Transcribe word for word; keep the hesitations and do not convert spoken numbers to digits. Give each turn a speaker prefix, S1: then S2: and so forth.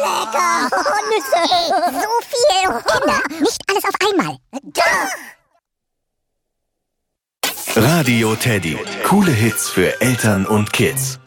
S1: lecker. Oh, Nüsse. So viel. Kinder, nicht alles auf einmal. Doch.
S2: Radio Teddy. Coole Hits für Eltern und Kids.